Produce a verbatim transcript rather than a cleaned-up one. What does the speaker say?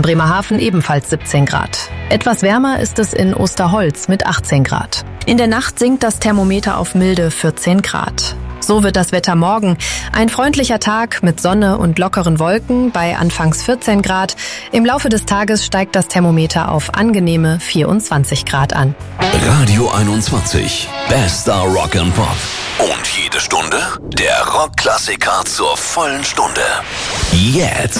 Bremerhaven ebenfalls siebzehn Grad. Etwas wärmer ist es in Osterholz mit achtzehn Grad. In der Nacht sinkt das Thermometer auf milde vierzehn Grad. So wird das Wetter morgen. Ein freundlicher Tag mit Sonne und lockeren Wolken bei anfangs vierzehn Grad. Im Laufe des Tages steigt das Thermometer auf angenehme vierundzwanzig Grad an. Radio einundzwanzig. Bester Rock and Pop. Und jede Stunde der Rockklassiker zur vollen Stunde. Jetzt.